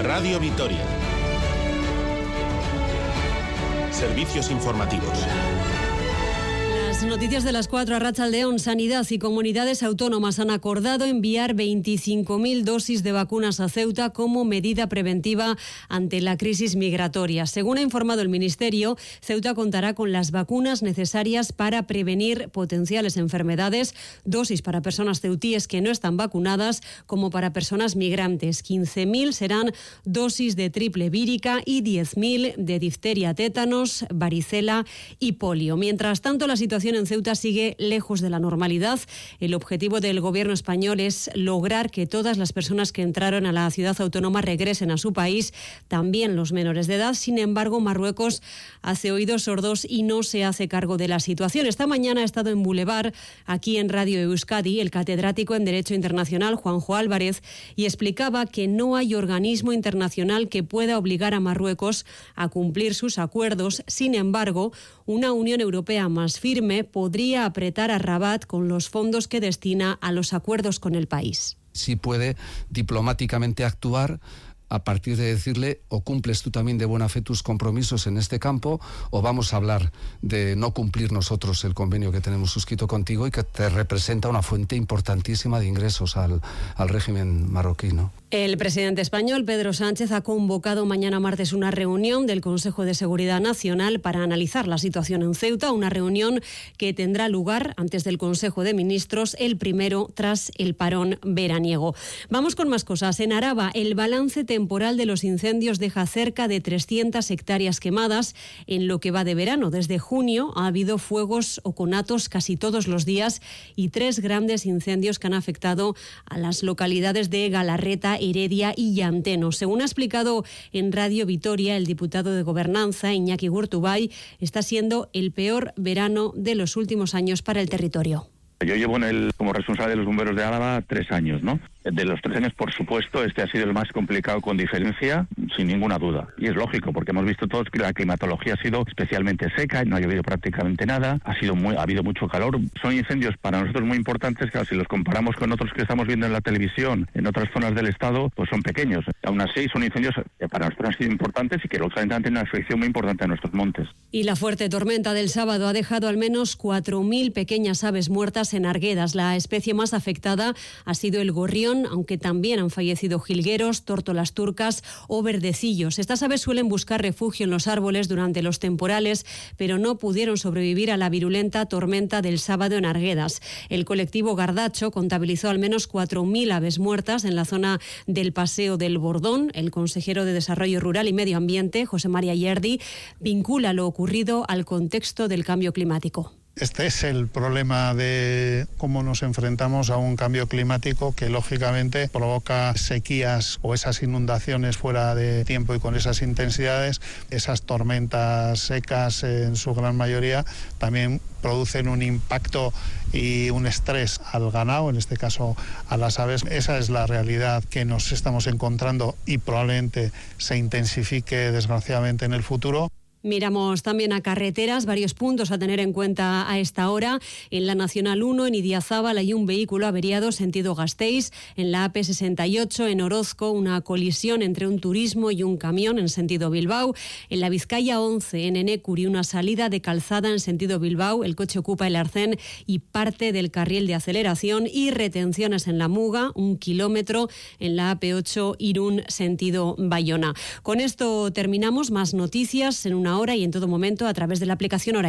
Radio Vitoria. Servicios informativos. Las noticias de las 4 a Arratsaldeon. Sanidad y comunidades autónomas han acordado enviar 25.000 dosis de vacunas a Ceuta como medida preventiva ante la crisis migratoria. Según ha informado el Ministerio, Ceuta contará con las vacunas necesarias para prevenir potenciales enfermedades, dosis para personas ceutíes que no están vacunadas como para personas migrantes. 15.000 serán dosis de triple vírica y 10.000 de difteria, tétanos, varicela y polio. Mientras tanto, la situación en Ceuta sigue lejos de la normalidad. El objetivo del gobierno español es lograr que todas las personas que entraron a la ciudad autónoma regresen a su país, también los menores de edad. Sin embargo, Marruecos hace oídos sordos y no se hace cargo de la situación. Esta mañana ha estado en Boulevard, aquí en Radio Euskadi, el catedrático en Derecho Internacional, Juanjo Álvarez, y explicaba que no hay organismo internacional que pueda obligar a Marruecos a cumplir sus acuerdos. Sin embargo, una Unión Europea más firme podría apretar a Rabat con los fondos que destina a los acuerdos con el país. Sí puede diplomáticamente actuar a partir de decirle: o cumples tú también de buena fe tus compromisos en este campo, o vamos a hablar de no cumplir nosotros el convenio que tenemos suscrito contigo y que te representa una fuente importantísima de ingresos al régimen marroquí, ¿no? El presidente español, Pedro Sánchez, ha convocado mañana martes una reunión del Consejo de Seguridad Nacional para analizar la situación en Ceuta, una reunión que tendrá lugar antes del Consejo de Ministros, el primero tras el parón veraniego. Vamos con más cosas. En Araba, el balance temporal de los incendios deja cerca de 300 hectáreas quemadas en lo que va de verano. Desde junio ha habido fuegos o conatos casi todos los días y 3 grandes incendios que han afectado a las localidades de Galarreta, Heredia y Llanteno. Según ha explicado en Radio Vitoria el diputado de Gobernanza, Iñaki Gurtubay, está siendo el peor verano de los últimos años para el territorio. Yo llevo como responsable de los bomberos de Álava 3 años, ¿no? De los 3 años, por supuesto, este ha sido el más complicado con diferencia, sin ninguna duda. Y es lógico, porque hemos visto todos que la climatología ha sido especialmente seca, no ha llovido prácticamente nada, ha habido mucho calor. Son incendios para nosotros muy importantes, que si los comparamos con otros que estamos viendo en la televisión, en otras zonas del Estado, pues son pequeños. Aún así, son incendios que para nosotros han sido importantes y que lógicamente han tenido una afección muy importante a nuestros montes. Y la fuerte tormenta del sábado ha dejado al menos 4.000 pequeñas aves muertas en Arguedas. La especie más afectada ha sido el gorrión, aunque también han fallecido jilgueros, tórtolas turcas o verdecillos. Estas aves suelen buscar refugio en los árboles durante los temporales, pero no pudieron sobrevivir a la virulenta tormenta del sábado en Arguedas. El colectivo Gardacho contabilizó al menos 4.000 aves muertas en la zona del Paseo del Bordón. El consejero de Desarrollo Rural y Medio Ambiente, José María Yerdi, vincula lo ocurrido al contexto del cambio climático. Este es el problema de cómo nos enfrentamos a un cambio climático que lógicamente provoca sequías o esas inundaciones fuera de tiempo y con esas intensidades. Esas tormentas secas en su gran mayoría también producen un impacto y un estrés al ganado, en este caso a las aves. Esa es la realidad que nos estamos encontrando y probablemente se intensifique desgraciadamente en el futuro. Miramos también a carreteras, varios puntos a tener en cuenta a esta hora. En la Nacional 1, en Idiazábal, hay un vehículo averiado sentido Gasteiz. En la AP68, en Orozco, una colisión entre un turismo y un camión en sentido Bilbao. En la Vizcaya 11, en Enecuri, una salida de calzada en sentido Bilbao. El coche ocupa el arcén y parte del carril de aceleración, y retenciones en la Muga, 1 kilómetro en la AP8 Irún sentido Bayona. Con esto terminamos. Más noticias en una hora y en todo momento a través de la aplicación Hora.